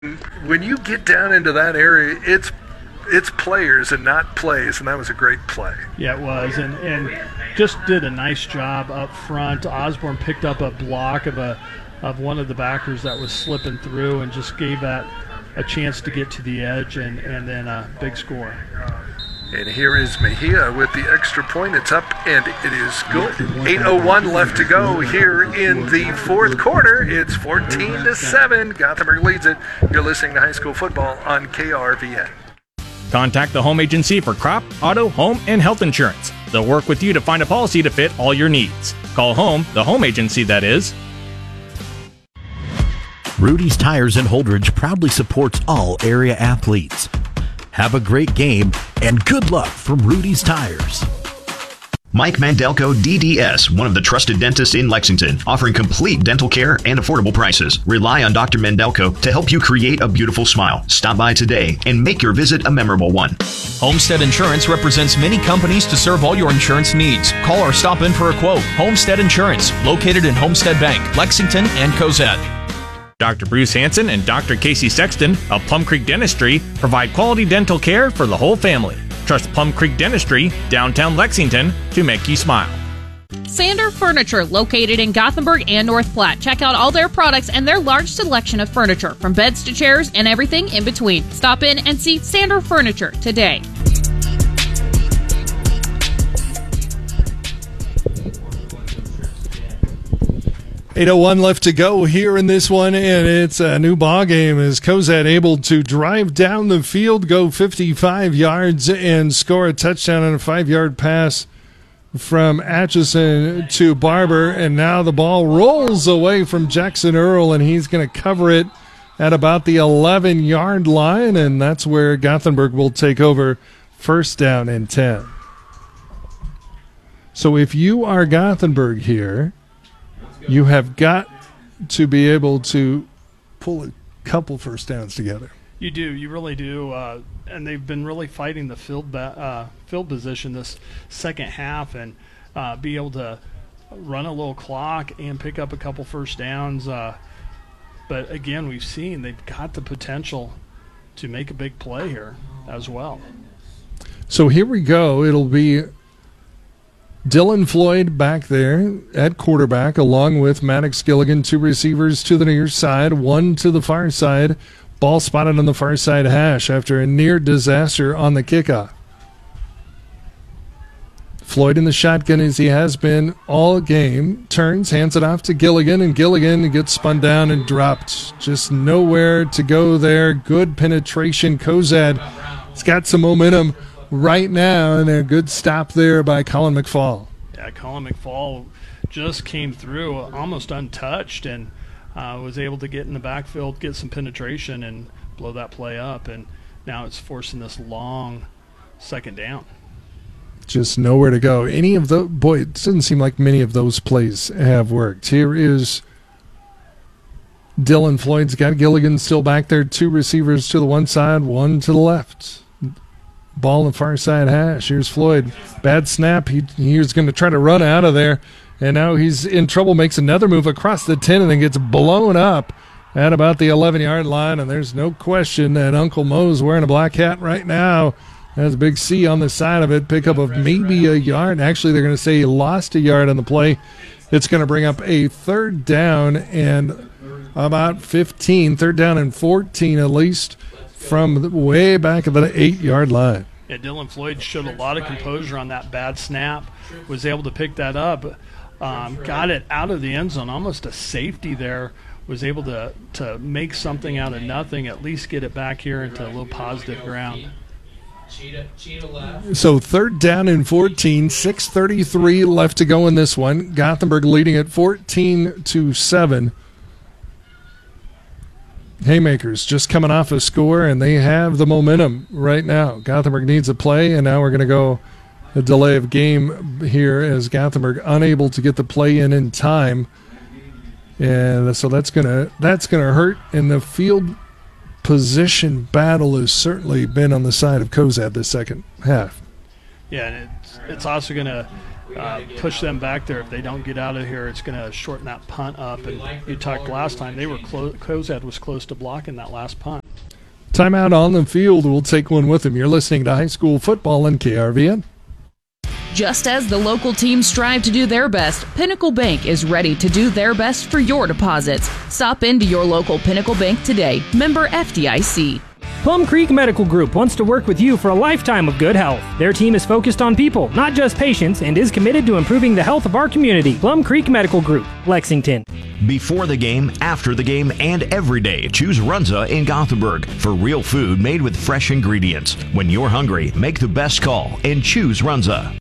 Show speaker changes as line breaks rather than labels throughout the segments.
when you get down into that area, it's players and not plays, and that was a great play.
Yeah, it was, and just did a nice job up front. Osborne picked up a block of one of the backers that was slipping through and just gave that a chance to get to the edge and then a big score.
And here is Mejia with the extra point. It's up, and it is good. 8:01 left to go here in the fourth quarter. It's 14-7. Gothenburg leads it. You're listening to high school football on KRVN.
Contact the Home Agency for crop, auto, home, and health insurance. They'll work with you to find a policy to fit all your needs. Call home, the Home Agency, that is.
Rudy's Tires in Holdridge proudly supports all area athletes. Have a great game and good luck from Rudy's Tires.
Mike Mandelko, DDS, one of the trusted dentists in Lexington, offering complete dental care and affordable prices. Rely on Dr. Mandelko to help you create a beautiful smile. Stop by today and make your visit a memorable one.
Homestead Insurance represents many companies to serve all your insurance needs. Call or stop in for a quote. Homestead Insurance, located in Homestead Bank, Lexington, and Cozad.
Dr. Bruce Hansen and Dr. Casey Sexton of Plum Creek Dentistry provide quality dental care for the whole family. Trust Plum Creek Dentistry, downtown Lexington, to make you smile.
Sander Furniture, located in Gothenburg and North Platte. Check out all their products and their large selection of furniture, from beds to chairs and everything in between. Stop in and see Sander Furniture today.
.801 left to go here in this one, and it's a new ball game as Cozad able to drive down the field, go 55 yards, and score a touchdown on a 5-yard pass from Atchison to Barber. And now the ball rolls away from Jackson Earl, and he's going to cover it at about the 11-yard line, and that's where Gothenburg will take over, first down and 10. So if you are Gothenburg here, you have got to be able to pull a couple first downs together.
You do. You really do. And they've been really fighting the field position this second half and be able to run a little clock and pick up a couple first downs. But, again, we've seen they've got the potential to make a big play here as well.
So here we go. It'll be Dylan Floyd back there at quarterback, along with Maddox Gilligan, two receivers to the near side, one to the far side. Ball spotted on the far side hash after a near disaster on the kickoff. Floyd in the shotgun, as he has been all game, turns, hands it off to Gilligan, and Gilligan gets spun down and dropped. Just nowhere to go there. Good penetration. Cozad has got some momentum right now, and a good stop there by Colin McFall.
Yeah, Colin McFall just came through almost untouched and was able to get in the backfield, get some penetration, and blow that play up. And now it's forcing this long second down.
Just nowhere to go. Any of the it doesn't seem like many of those plays have worked. Here is Dylan Floyd's got Gilligan still back there, two receivers to the one side, one to the left. Ball on the far side hash. Here's Floyd. Bad snap. He was going to try to run out of there, and now he's in trouble. Makes another move across the 10 and then gets blown up at about the 11-yard line, and there's no question that Uncle Mo's wearing a black hat right now. Has a big C on the side of it. Pickup of maybe a yard. Actually, they're going to say he lost a yard on the play. It's going to bring up a third down and about 15. Third down and 14 at least, from way back at the 8-yard line.
Yeah, Dylan Floyd showed a lot of composure on that bad snap, was able to pick that up, got it out of the end zone, almost a safety there, was able to make something out of nothing, at least get it back here into a little positive ground.
So third down and 14, 6:33 left to go in this one. Gothenburg leading at 14-7. Haymakers just coming off a score, and they have the momentum right now. Gothenburg needs a play, and now we're going to go a delay of game here as Gothenburg unable to get the play in time. And so that's gonna hurt, and the field position battle has certainly been on the side of Cozad this second half.
Yeah, and it's also going to push them back there. If they don't get out of here, it's going to shorten that punt up. And you talked last time, they were Cozad was close to blocking that last punt.
Timeout on the field. We'll take one with him. You're listening to high school football on KRVN.
Just as the local teams strive to do their best, Pinnacle Bank is ready to do their best for your deposits. Stop into your local Pinnacle Bank today. Member FDIC.
Plum Creek Medical Group wants to work with you for a lifetime of good health. Their team is focused on people, not just patients, and is committed to improving the health of our community. Plum Creek Medical Group, Lexington.
Before the game, after the game, and every day, choose Runza in Gothenburg for real food made with fresh ingredients. When you're hungry, make the best call and choose Runza.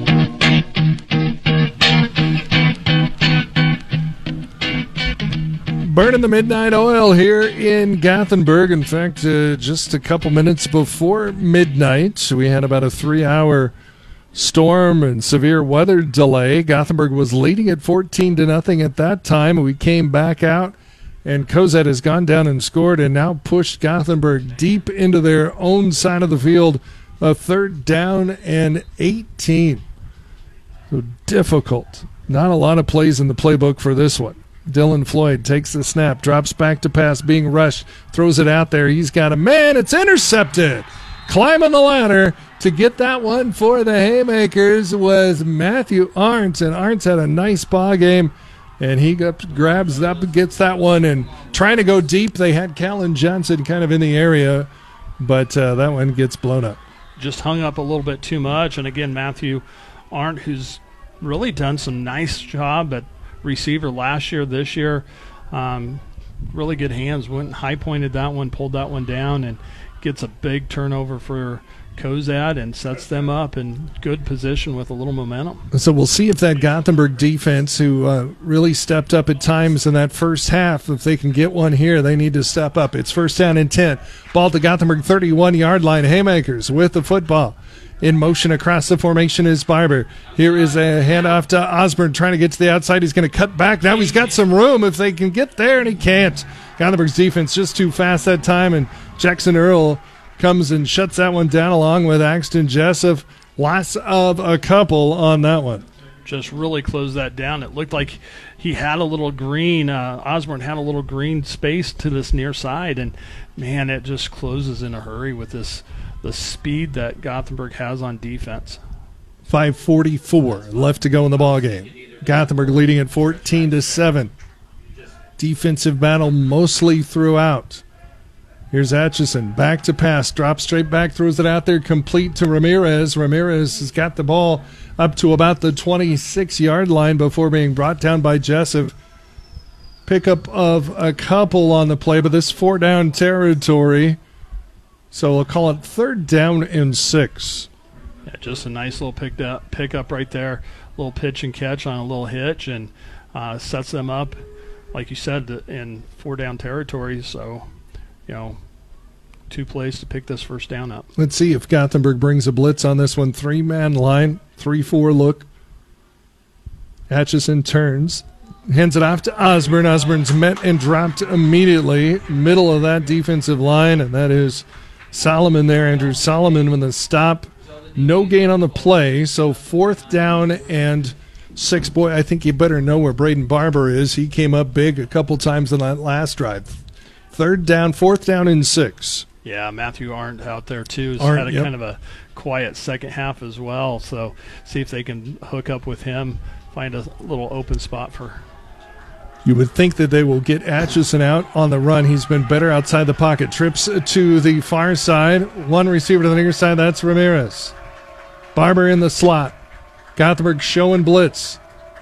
Burning the midnight oil here in Gothenburg. In fact, just a couple minutes before midnight, we had about a 3-hour storm and severe weather delay. Gothenburg was leading at 14-0 at that time. We came back out, and Cozad has gone down and scored and now pushed Gothenburg deep into their own side of the field. A 3rd down and 18. So difficult. Not a lot of plays in the playbook for this one. Dylan Floyd takes the snap, drops back to pass, being rushed, throws it out there. He's got a man. It's intercepted. Climbing the ladder to get that one for the Haymakers was Matthew Arndt, and Arndt had a nice ball game, and he grabs up, gets that one, and trying to go deep. They had Callan Johnson kind of in the area, but that one gets blown up.
Just hung up a little bit too much, and again, Matthew Arndt, who's really done some nice job at receiver last year, this year, really good hands. Went and high pointed that one, pulled that one down, and gets a big turnover for Cozad and sets them up in good position with a little momentum.
So we'll see if that Gothenburg defense, who really stepped up at times in that first half, if they can get one here, they need to step up. It's 1st down and 10. Ball at the Gothenburg 31-yard line. Haymakers with the football. In motion across the formation is Barber. Here is a handoff to Osborne trying to get to the outside. He's going to cut back. Now he's got some room if they can get there, and he can't. Gothenburg's defense just too fast that time, and Jackson Earl comes and shuts that one down along with Axton Jessup. Loss of a couple on that one.
Just really closed that down. It looked like he had a little green, Osborne had a little green space to this near side, and, man, it just closes in a hurry with the speed that Gothenburg has on defense.
5:44 left to go in the ball game. Gothenburg leading at 14-7. Defensive battle mostly throughout. Here's Atchison, back to pass, drops straight back, throws it out there, complete to Ramirez. Ramirez has got the ball up to about the 26-yard line before being brought down by Jessup. Pickup of a couple on the play, but this 4-down territory. So we'll call it 3rd down and 6.
Yeah, just a nice little pickup right there. Little pitch and catch on a little hitch, and sets them up, like you said, in 4-down territory. So, 2 plays to pick this 1st down up.
Let's see if Gothenburg brings a blitz on this one. 3-man line, 3-4 look. Atchison turns, hands it off to Osborne. Osborne's met and dropped immediately. Middle of that defensive line, and that is Solomon there, Andrew Solomon with a stop. No gain on the play, so 4th down and 6. Boy, I think you better know where Braden Barber is. He came up big a couple times in that last drive. 3rd down, 4th down and 6.
Yeah, Matthew Arndt out there too. He's had kind of a quiet second half as well, so see if they can hook up with him, find a little open spot for.
You would think that they will get Atchison out on the run. He's been better outside the pocket. Trips to the far side. One receiver to the near side. That's Ramirez. Barber in the slot. Gothenburg showing blitz.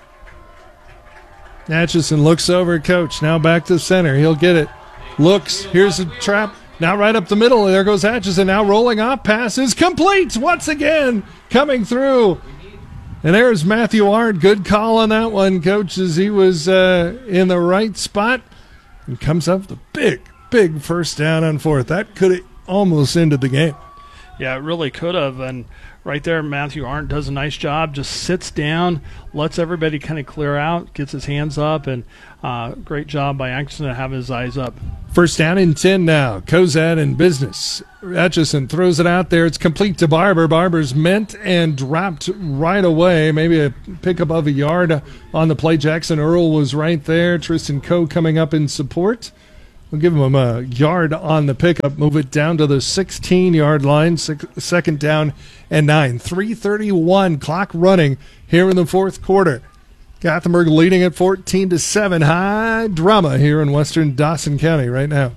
Atchison looks over at coach. Now back to center. He'll get it. Looks. Here's a trap. Now right up the middle. There goes Atchison. Now rolling off. Pass is complete. Once again coming through. And there's Matthew Arndt. Good call on that one, coach, as he was in the right spot. And comes up with a big 1st down on 4th. That could have almost ended the game.
Yeah, it really could have. And right there, Matthew Arndt does a nice job, just sits down, lets everybody kind of clear out, gets his hands up, and great job by Atchison to have his eyes up.
First down and 10 now. Cozad in business. Atchison throws it out there. It's complete to Barber. Barber's meant and dropped right away. Maybe a pickup of a yard on the play. Jackson Earl was right there. Tristan Coe coming up in support. We'll give him a yard on the pickup. Move it down to the 16-yard line. Second down and 9. 3:31 clock running here in the fourth quarter. Gothenburg leading at 14-7. High drama here in western Dawson County right now.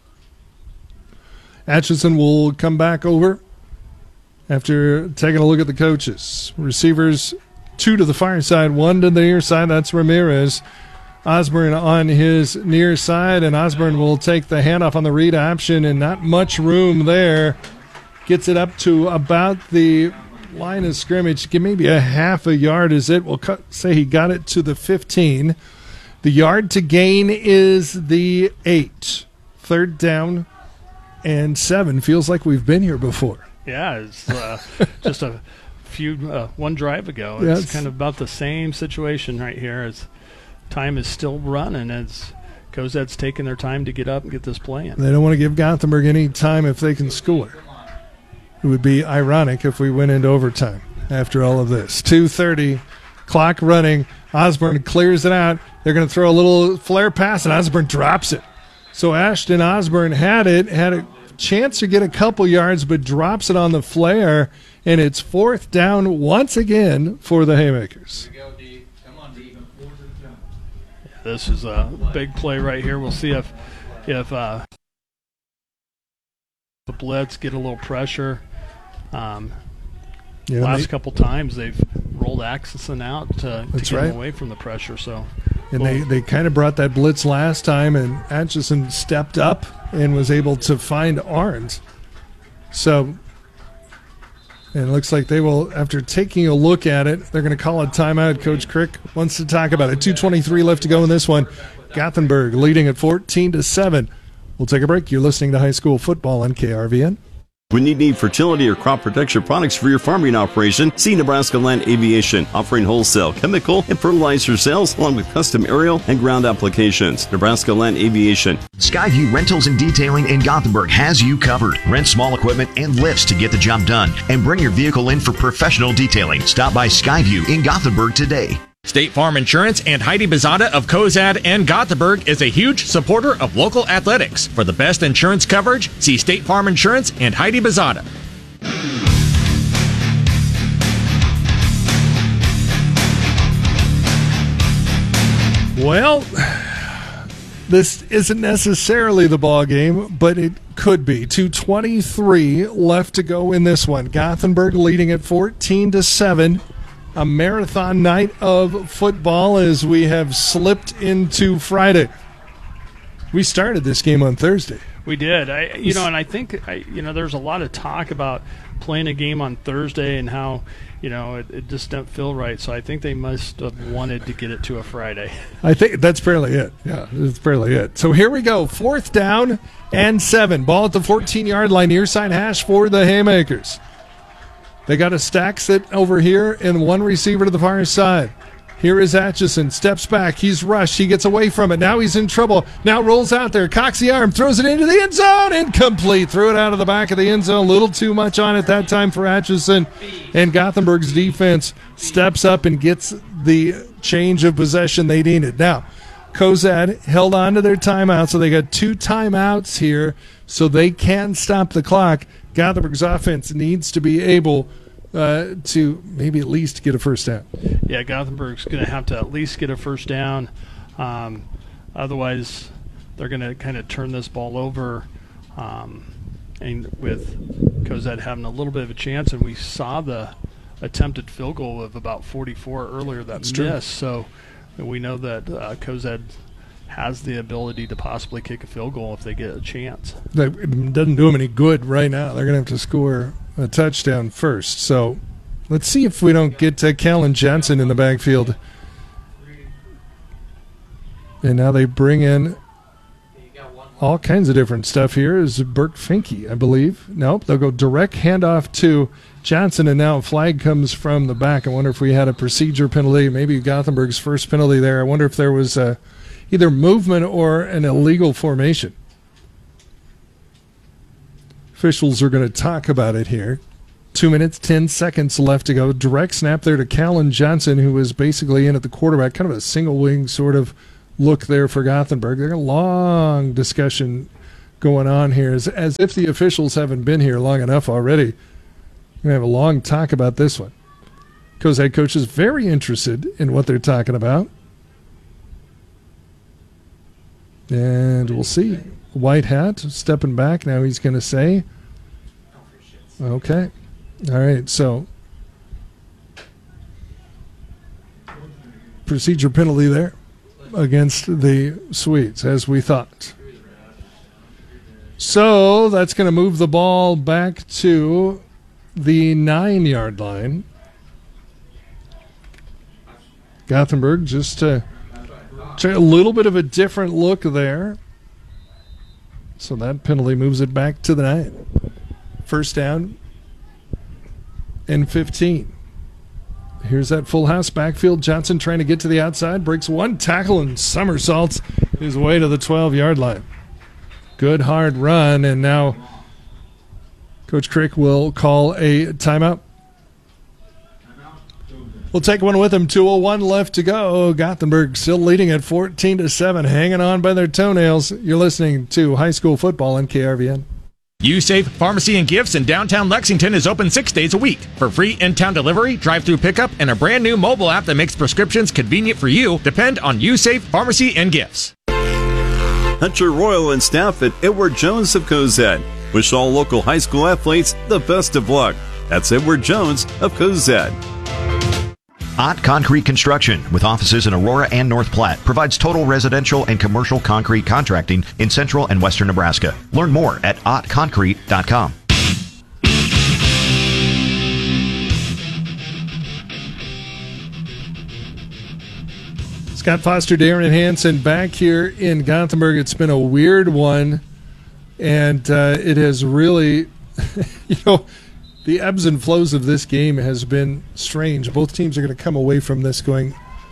Atchison will come back over after taking a look at the coaches. Receivers, 2 to the far side, 1 to the near side. That's Ramirez. Osborne on his near side, and Osborne will take the handoff on the read option, and not much room there. Gets it up to about the line of scrimmage. Maybe a half a yard is it. We'll say he got it to the 15. The yard to gain is the 8. Third down and 7. Feels like we've been here before.
Yeah, it's just a few one drive ago.
Yeah,
it's kind of about the same situation right here. As time is still running as Cozad's taking their time to get up and get this playing.
They don't want to give Gothenburg any time if they can score. It would be ironic if we went into overtime after all of this. 2:30, clock running. Osborne clears it out. They're going to throw a little flare pass, and Osborne drops it. So Ashton Osborne had a chance to get a couple yards, but drops it on the flare, and it's fourth down once again for the Haymakers.
This is a big play right here. We'll see if the Blitz get a little pressure. Last couple times they've rolled Atchison out to get him away from the pressure.
And they kind of brought that blitz last time, and Atchison stepped up and was able to find Arndt. So and it looks like they will, after taking a look at it, they're going to call a timeout. Coach Crick wants to talk about it. 2:23 left to go in this one. Gothenburg leading at 14-7. We'll take a break. You're listening to High School Football on KRVN.
When you need fertility or crop protection products for your farming operation, see Nebraska Land Aviation, offering wholesale, chemical, and fertilizer sales, along with custom aerial and ground applications. Nebraska Land Aviation.
Skyview Rentals and Detailing in Gothenburg has you covered. Rent small equipment and lifts to get the job done, and bring your vehicle in for professional detailing. Stop by Skyview in Gothenburg today.
State Farm Insurance and Heidi Bezada of Cozad and Gothenburg is a huge supporter of local athletics. For the best insurance coverage, see State Farm Insurance and Heidi Bezada.
Well, this isn't necessarily the ball game, but it could be. 2:23 left to go in this one. Gothenburg leading at 14-7. A marathon night of football as we have slipped into Friday. We started this game on Thursday.
We did. And I think there's a lot of talk about playing a game on Thursday and how, it just don't feel right. So I think they must have wanted to get it to a Friday.
I think that's barely it. Yeah, that's barely it. So here we go. Fourth down and 7. Ball at the 14-yard line. Near side hash for the Haymakers. They got a stack sit over here and one receiver to the far side. Here is Atchison. Steps back. He's rushed. He gets away from it. Now he's in trouble. Now rolls out there. Cocks the arm. Throws it into the end zone. Incomplete. Threw it out of the back of the end zone. A little too much on it that time for Atchison. And Gothenburg's defense steps up and gets the change of possession they needed. Now, Cozad held on to their timeout, so they got 2 timeouts here, so they can stop the clock. Gothenburg's offense needs to be able to maybe at least get a first down.
Yeah, Gothenburg's going to have to at least get a first down. Otherwise, they're going to kind of turn this ball over. And with Cozad having a little bit of a chance, and we saw the attempted field goal of about 44 earlier that missed. So we know that Cozad has the ability to possibly kick a field goal if they get a chance.
It doesn't do them any good right now. They're going to have to score a touchdown first. So let's see if we don't get Kellen Johnson in the backfield. And now they bring in all kinds of different stuff here is Burke Finke, I believe. Nope, they'll go direct handoff to Johnson, and now a flag comes from the back. I wonder if we had a procedure penalty, maybe Gothenburg's first penalty there. I wonder if there was either movement or an illegal formation. Officials are going to talk about it here. 2 minutes, 10 seconds left to go. Direct snap there to Callan Johnson, who was basically in at the quarterback, kind of a single wing sort of look there for Gothenburg. There's a long discussion going on here, as if the officials haven't been here long enough already. We're going to have a long talk about this one. Cozad coach is very interested in what they're talking about. And we'll see. White hat stepping back. Now he's going to say, okay. All right, so procedure penalty there against the Swedes, as we thought. So that's going to move the ball back to the 9-yard line. Gothenburg just try a little bit of a different look there. So that penalty moves it back to the 9. First down and 15. Here's that full house backfield. Johnson trying to get to the outside. Breaks one tackle and somersaults his way to the 12-yard line. Good hard run, and now Coach Crick will call a timeout. We'll take one with him. 2:01 left to go. Gothenburg still leading at 14-7, hanging on by their toenails. You're listening to high school football on KRVN.
USafe Pharmacy and Gifts in downtown Lexington is open 6 days a week. For free in-town delivery, drive-through pickup, and a brand new mobile app that makes prescriptions convenient for you, depend on USafe Pharmacy and Gifts.
Hunter Royal and staff at Edward Jones of Cozad wish all local high school athletes the best of luck. That's Edward Jones of Cozad.
Ott Concrete Construction, with offices in Aurora and North Platte, provides total residential and commercial concrete contracting in central and western Nebraska. Learn more at ottconcrete.com.
Scott Foster, Darren Hansen back here in Gothenburg. It's been a weird one, and it has really, the ebbs and flows of this game has been strange. Both teams are going to come away from this going,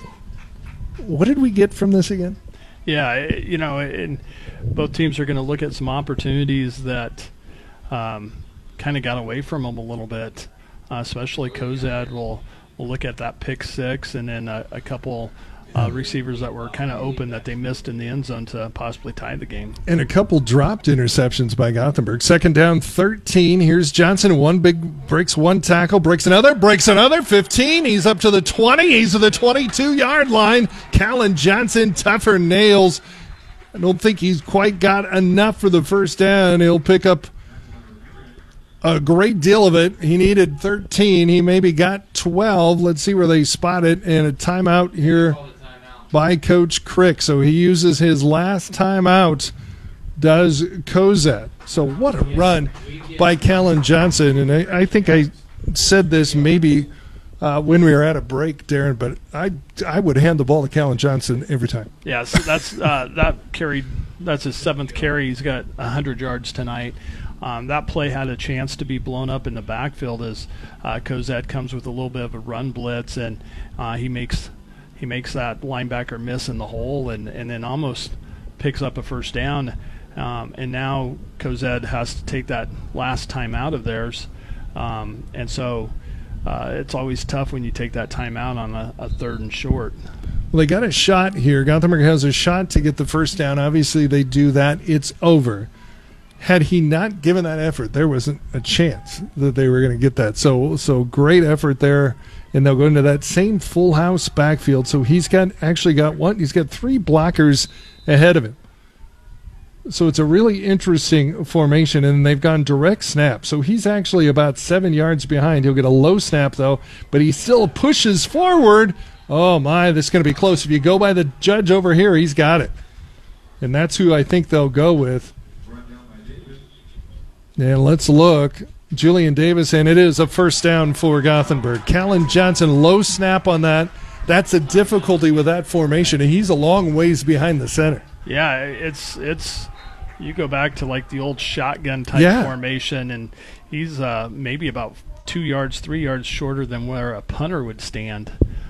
what did we get from this again?
Yeah, and both teams are going to look at some opportunities that kind of got away from them a little bit. Especially Cozad will look at that pick six and then a couple receivers that were kind of open that they missed in the end zone to possibly tie the game.
And a couple dropped interceptions by Gothenburg. Second down, 13. Here's Johnson. Breaks one tackle, breaks another, 15. He's up to the 20. He's to the 22-yard line. Callan Johnson, tougher nails. I don't think he's quite got enough for the first down. He'll pick up a great deal of it. He needed 13. He maybe got 12. Let's see where they spot it. And a timeout here by Coach Crick. So he uses his last timeout, does Cozad. So what a run by Callan Johnson. And I think I said this maybe when we were at a break, Darren, but I would hand the ball to Callan Johnson every time.
Yeah, so that's that's his seventh carry. He's got 100 yards tonight. That play had a chance to be blown up in the backfield as Cozad comes with a little bit of a run blitz, and he makes that linebacker miss in the hole and then almost picks up a first down. And now Cozad has to take that last time out of theirs. And so it's always tough when you take that time out on a third and short.
Well, they got a shot here. Gothenburg has a shot to get the first down. Obviously, they do that. It's over. Had he not given that effort, there wasn't a chance that they were going to get that. So great effort there. And they'll go into that same full house backfield. So he's got three blockers ahead of him. So it's a really interesting formation, and they've gone direct snap. So he's actually about 7 yards behind. He'll get a low snap, though, but he still pushes forward. Oh, my, this is going to be close. If you go by the judge over here, he's got it. And that's who I think they'll go with. And let's look. Julian Davis, and it is a first down for Gothenburg. Callan Johnson, low snap on that. That's a difficulty with that formation, and he's a long ways behind the center.
Yeah, it's you go back to like the old shotgun type formation, and he's maybe about 2 yards, 3 yards shorter than where a punter would stand.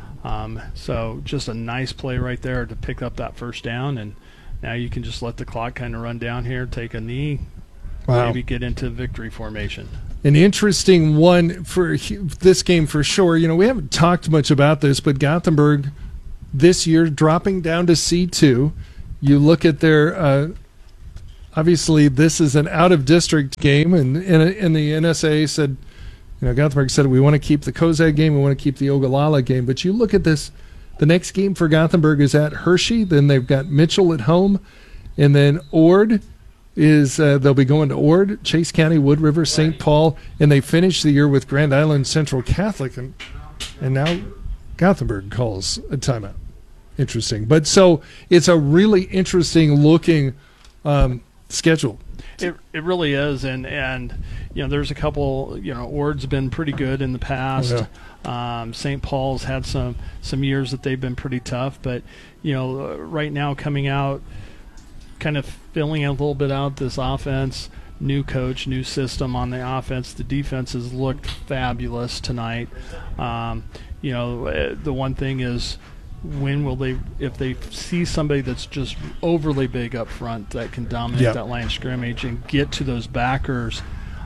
So just a nice play right there to pick up that first down, and now you can just let the clock kind of run down here, take a knee, maybe get into victory formation.
An interesting one for this game for sure. You know, we haven't talked much about this, but Gothenburg this year dropping down to C2. You look at their obviously this is an out-of-district game, and the NSA said, you know, Gothenburg said we want to keep the Cozad game, we want to keep the Ogallala game. But you look at this, the next game for Gothenburg is at Hershey. Then they've got Mitchell at home, and then Ord is they'll be going to Ord, Chase County, Wood River, St. Paul, and they finish the year with Grand Island Central Catholic, and now Gothenburg calls a timeout. Interesting, but so it's a really interesting looking schedule.
It really is, and you know, there's a couple. You know, Ord's been pretty good in the past. St. Paul's had some years that they've been pretty tough, but you know, right now coming out, kind of filling a little bit out this offense. New coach, new system on the offense. The defense has looked fabulous tonight. You know, the one thing is, when will they, if they see somebody that's just overly big up front that can dominate that line of scrimmage and get to those backers.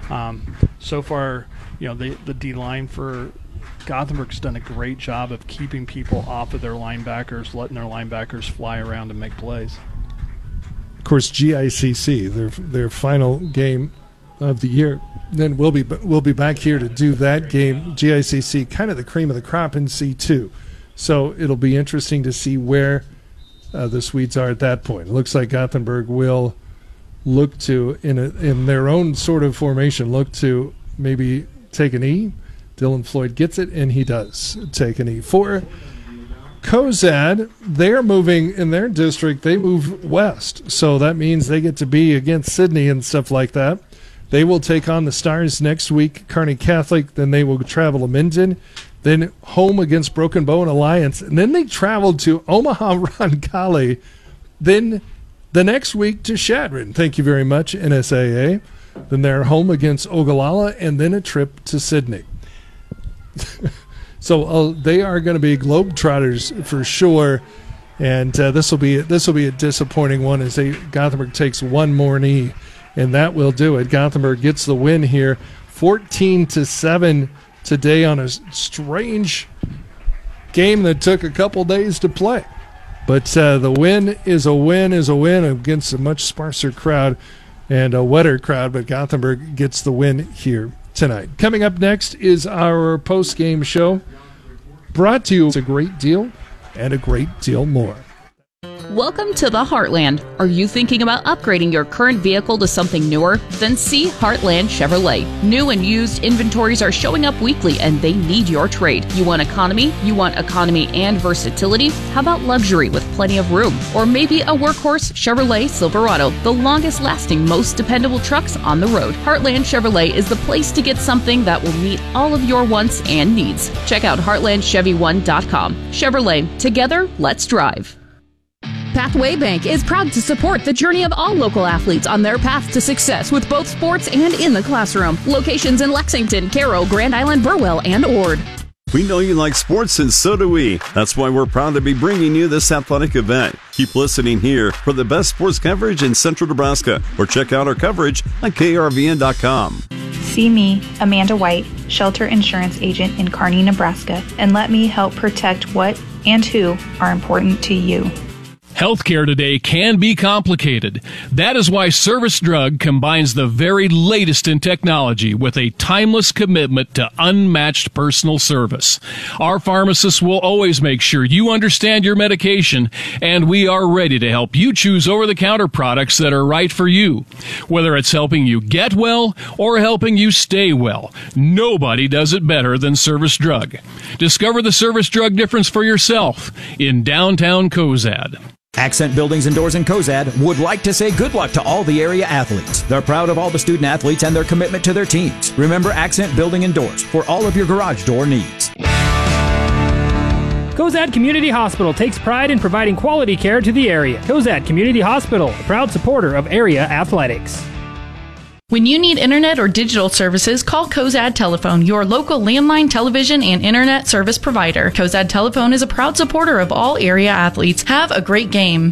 So far, you know, the D-line for Gothenburg's done a great job of keeping people off of their linebackers, letting their linebackers fly around and make plays.
Of course, GICC, their final game of the year. Then we'll be back here to do that game. GICC, kind of the cream of the crop in C2. So it'll be interesting to see where the Swedes are at that point. It looks like Gothenburg will look to, in their own sort of formation, look to maybe take an E. Dylan Floyd gets it, and he does take an E. For Cozad, they're moving in their district. They move west, so that means they get to be against Sydney and stuff like that. They will take on the Stars next week, Kearney Catholic. Then they will travel to Minden. Then home against Broken Bow and Alliance. And then they traveled to Omaha Roncalli. Then the next week to Shadron. Thank you very much, NSAA. Then they're home against Ogallala, and then a trip to Sydney. So they are going to be Globetrotters for sure. And this will be a disappointing one as Gothenburg takes one more knee, and that will do it. Gothenburg gets the win here, 14-7. Today on a strange game that took a couple days to play. But the win is a win against a much sparser crowd and a wetter crowd, but Gothenburg gets the win here tonight. Coming up next is our post-game show, brought to you with a great deal and a great deal more.
Welcome to the Heartland. Are you thinking about upgrading your current vehicle to something newer? Then see Heartland Chevrolet. New and used inventories are showing up weekly, and they need your trade. You want economy? You want economy and versatility? How about luxury with plenty of room? Or maybe a workhorse Chevrolet Silverado, the longest lasting, most dependable trucks on the road. Heartland Chevrolet is the place to get something that will meet all of your wants and needs. Check out heartlandchevy1.com. Chevrolet, together, let's drive. Pathway Bank is proud to support the journey of all local athletes on their path to success with both sports and in the classroom. Locations in Lexington, Caro, Grand Island, Burwell, and Ord.
We know you like sports, and so do we. That's why we're proud to be bringing you this athletic event. Keep listening here for the best sports coverage in Central Nebraska, or check out our coverage on KRVN.com.
See me, Amanda White, Shelter Insurance Agent in Kearney, Nebraska, and let me help protect what and who are important to you.
Healthcare today can be complicated. That is why Service Drug combines the very latest in technology with a timeless commitment to unmatched personal service. Our pharmacists will always make sure you understand your medication, and we are ready to help you choose over-the-counter products that are right for you. Whether it's helping you get well or helping you stay well, nobody does it better than Service Drug. Discover the Service Drug difference for yourself in downtown Cozad.
Accent Buildings and Doors in Cozad would like to say good luck to all the area athletes. They're proud of all the student athletes and their commitment to their teams. Remember Accent Building and Doors for all of your garage door needs.
Cozad Community Hospital takes pride in providing quality care to the area. Cozad Community Hospital, a proud supporter of area athletics.
When you need internet or digital services, call Cozad Telephone, your local landline, television, and internet service provider. Cozad Telephone is a proud supporter of all area athletes. Have a great game.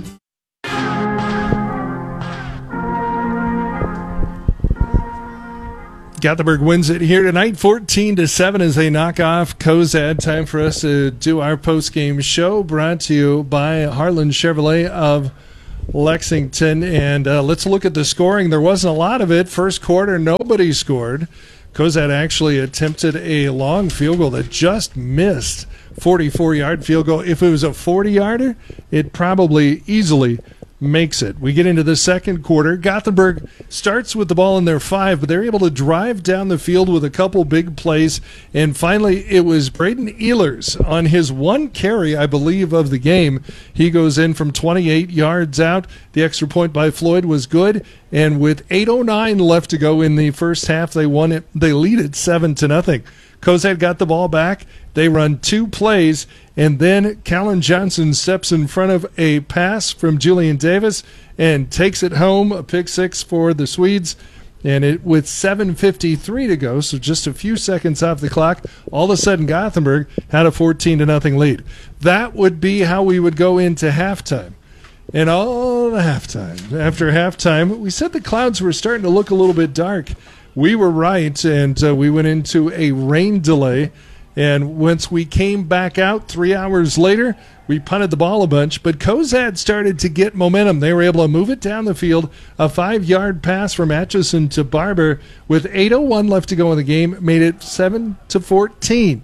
Gothenburg wins it here tonight, 14-7 as they knock off Cozad. Time for us to do our post-game show, brought to you by Heartland Chevrolet of Lexington. And let's look at the scoring. There wasn't a lot of it. First quarter, nobody scored. Cozad actually attempted a long field goal that just missed. 44-yard field goal. If it was a 40-yarder, it probably easily makes it. We get into the second quarter. Gothenburg starts with the ball in their 5, but they're able to drive down the field with a couple big plays. And finally, it was Braden Ehlers on his one carry, I believe, of the game. He goes in from 28 yards out. The extra point by Floyd was good. And with 8:09 left to go in the first half, they won it. They lead it 7-0. Cozad got the ball back. They run 2 plays, and then Callan Johnson steps in front of a pass from Julian Davis and takes it home, a pick 6 for the Swedes. And it with 7:53 to go, so just a few seconds off the clock, all of a sudden Gothenburg had a 14-0 lead. That would be how we would go into halftime. And all the halftime. After halftime, we said the clouds were starting to look a little bit dark. We were right, and we went into a rain delay. And once we came back out 3 hours later, we punted the ball a bunch. But Cozad started to get momentum. They were able to move it down the field. A 5-yard pass from Atchison to Barber with 8:01 left to go in the game made it 7-14.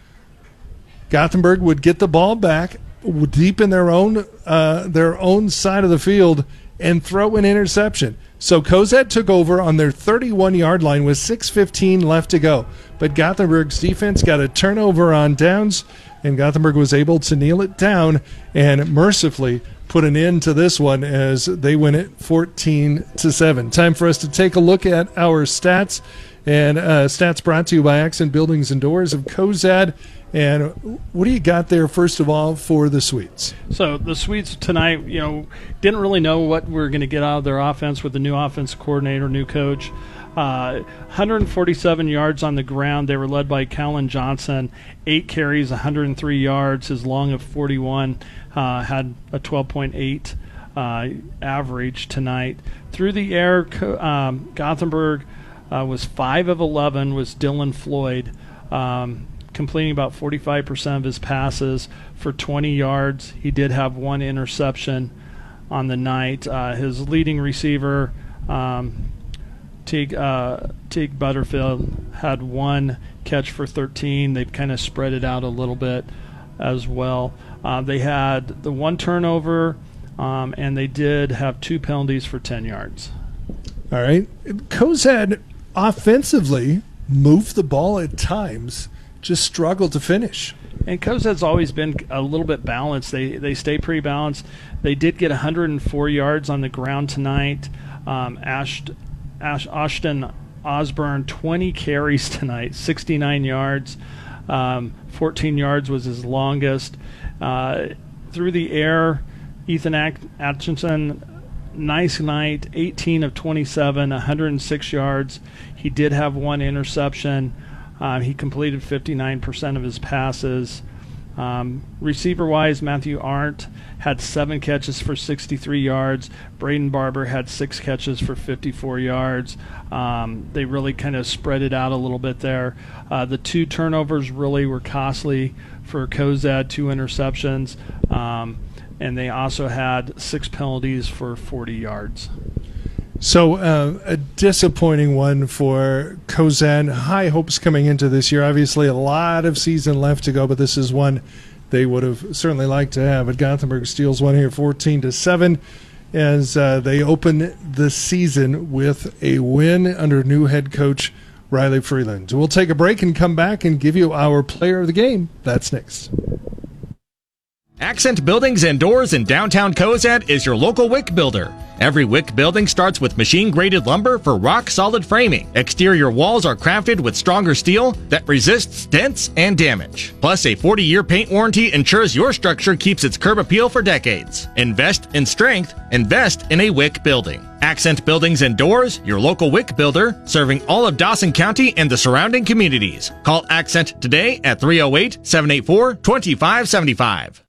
Gothenburg would get the ball back deep in their own side of the field and throw an interception. So Cozad took over on their 31-yard line with 6:15 left to go. But Gothenburg's defense got a turnover on downs, and Gothenburg was able to kneel it down and mercifully put an end to this one as they win it 14-7. Time for us to take a look at our stats. And stats brought to you by Accent Buildings and Doors of Cozad. And what do you got there, first of all, for the Swedes?
So the Swedes tonight, didn't really know what we were going to get out of their offense with the new offensive coordinator, new coach. 147 yards on the ground. They were led by Callan Johnson, 8 carries, 103 yards. His long of 41 had a 12.8 average tonight. Through the air, Gothenburg was 5 of 11 was Dylan Floyd, completing about 45% of his passes for 20 yards. He did have 1 interception on the night. His leading receiver, Teague Butterfield, had 1 catch for 13. They've kind of spread it out a little bit as well. They had the 1 turnover, and they did have 2 penalties for 10 yards.
All right. Cozad offensively moved the ball at times, just struggled to finish.
And Cozad's always been a little bit balanced. They stay pretty balanced. They did get 104 yards on the ground tonight. Ashton Osborne, 20 carries tonight, 69 yards. 14 yards was his longest. Through the air, Ethan Atchison, nice night, 18 of 27, 106 yards. He did have 1 interception. He completed 59% of his passes. Receiver-wise, Matthew Arndt had 7 catches for 63 yards. Braden Barber had 6 catches for 54 yards. They really kind of spread it out a little bit there. The 2 turnovers really were costly for Cozad, 2 interceptions. And they also had 6 penalties for 40 yards.
So a disappointing one for Cozad. High hopes coming into this year. Obviously a lot of season left to go, but this is one they would have certainly liked to have. But Gothenburg steals one here, 14-7, as they open the season with a win under new head coach Riley Freeland. We'll take a break and come back and give you our player of the game. That's next.
Accent Buildings and Doors in downtown Cozad is your local WIC builder. Every WIC building starts with machine-graded lumber for rock-solid framing. Exterior walls are crafted with stronger steel that resists dents and damage. Plus, a 40-year paint warranty ensures your structure keeps its curb appeal for decades. Invest in strength. Invest in a WIC building. Accent Buildings and Doors, your local WIC builder, serving all of Dawson County and the surrounding communities. Call Accent today at 308-784-2575.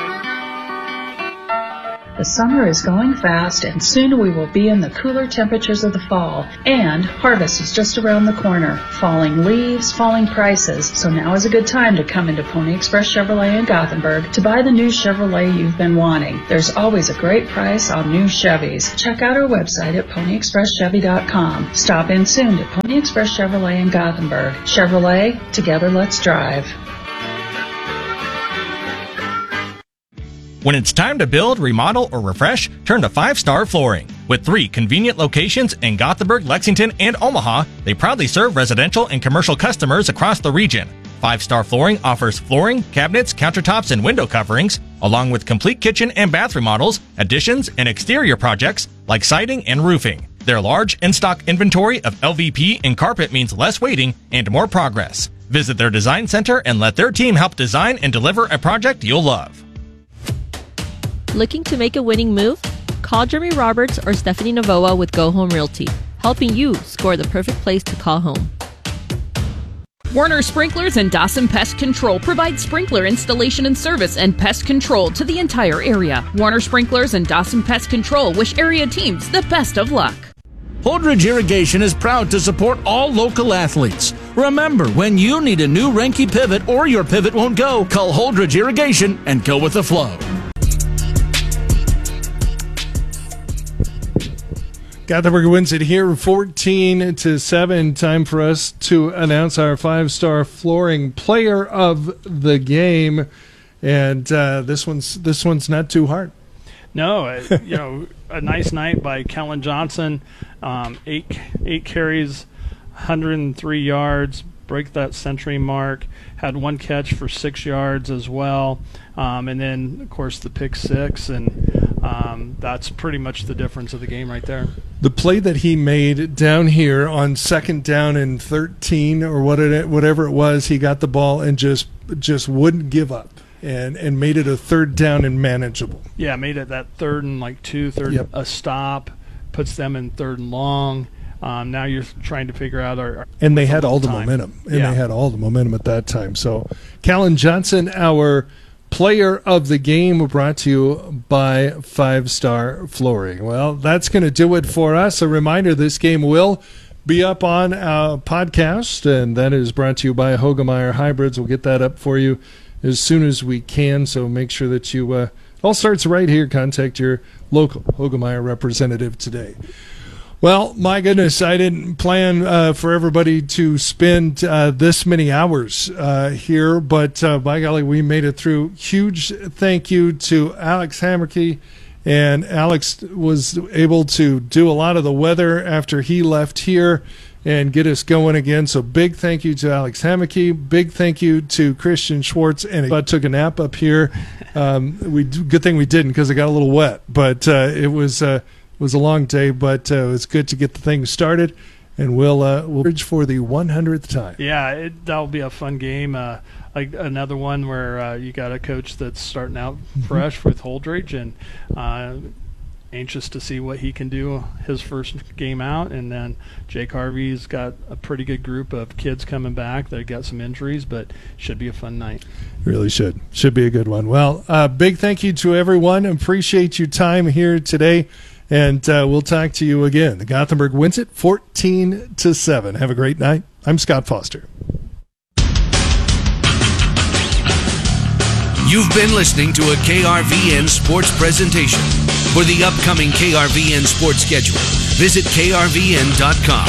The summer is going fast, and soon we will be in the cooler temperatures of the fall. And harvest is just around the corner. Falling leaves, falling prices. So now is a good time to come into Pony Express Chevrolet in Gothenburg to buy the new Chevrolet you've been wanting. There's always a great price on new Chevys. Check out our website at ponyexpresschevy.com. Stop in soon to Pony Express Chevrolet in Gothenburg. Chevrolet, together let's drive.
When it's time to build, remodel, or refresh, turn to 5 Star Flooring. With 3 convenient locations in Gothenburg, Lexington, and Omaha, they proudly serve residential and commercial customers across the region. 5 Star Flooring offers flooring, cabinets, countertops, and window coverings, along with complete kitchen and bath remodels, additions, and exterior projects like siding and roofing. Their large in-stock inventory of LVP and carpet means less waiting and more progress. Visit their design center and let their team help design and deliver a project you'll love.
Looking to make a winning move? Call Jeremy Roberts or Stephanie Navoa with Go Home Realty, helping you score the perfect place to call home.
Warner Sprinklers and Dawson Pest Control provide sprinkler installation and service and pest control to the entire area. Warner Sprinklers and Dawson Pest Control wish area teams the best of luck.
Holdridge Irrigation is proud to support all local athletes. Remember, when you need a new Renke pivot or your pivot won't go, call Holdridge Irrigation and go with the flow.
Gothenburg wins it here 14-7. Time for us to announce our 5-star flooring player of the game. And this one's not too hard.
No, a nice night by Kellen Johnson. 8 carries, 103 yards, break that century mark. Had 1 catch for 6 yards as well. And then, of course, the pick 6. And that's pretty much the difference of the game right there.
The play that he made down here on 2nd down and 13 or whatever it was, he got the ball and just wouldn't give up and made it a 3rd down and manageable.
Yeah, made it that 3rd and 2, a stop, puts them in 3rd and long. Now you're trying to figure out
and they had all the momentum. And they had all the momentum at that time. So Kellen Johnson, our player of the game, brought to you by 5-Star Flooring. Well, that's going to do it for us. A reminder, this game will be up on our podcast, and that is brought to you by Hoegemeyer Hybrids. We'll get that up for you as soon as we can, so make sure that you it all starts right here. Contact your local Hoegemeyer representative today. Well, my goodness, I didn't plan for everybody to spend this many hours here, but by golly, we made it through. Huge thank you to Alex Hammerkey, and Alex was able to do a lot of the weather after he left here and get us going again. So big thank you to Alex Hammerkey. Big thank you to Christian Schwartz, and I took a nap up here. Good thing we didn't because it got a little wet, but it was a long day, but it was good to get the thing started, and we'll bridge for the 100th time.
Yeah, that'll be a fun game. Like another one where you got a coach that's starting out fresh with Holdridge, and anxious to see what he can do his first game out. And then Jake Harvey's got a pretty good group of kids coming back. They got some injuries, but should be a fun night.
Really should be a good one. Well, big thank you to everyone. Appreciate your time here today. And we'll talk to you again. The Gothenburg wins it 14-7. Have a great night. I'm Scott Foster.
You've been listening to a KRVN sports presentation. For the upcoming KRVN sports schedule, visit krvn.com.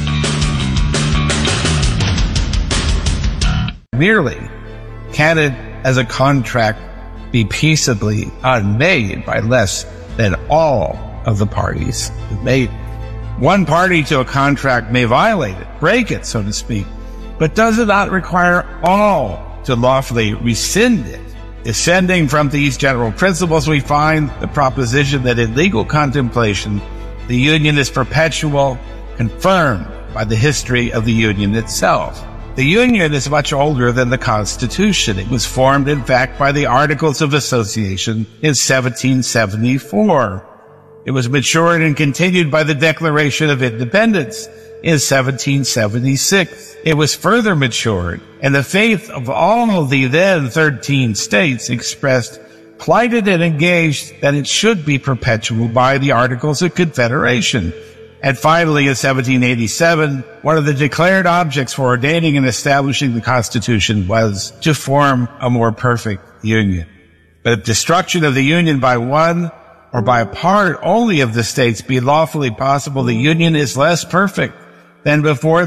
Merely, can it, as a contract, be peaceably unmade by less than all of the parties who made it? One party to a contract may violate it, break it, so to speak, but does it not require all to lawfully rescind it Descending from these general principles, we find the proposition that in legal contemplation, the Union is perpetual, confirmed by the history of the Union itself. The Union is much older than the Constitution. It was formed, in fact, by the Articles of Association in 1774. It was matured and continued by the Declaration of Independence in 1776. It was further matured, and the faith of all the then 13 states expressed, plighted and engaged that it should be perpetual by the Articles of Confederation. And finally, in 1787, one of the declared objects for ordaining and establishing the Constitution was to form a more perfect union. But if destruction of the Union by one or by a part only of the states be lawfully possible, the Union is less perfect than before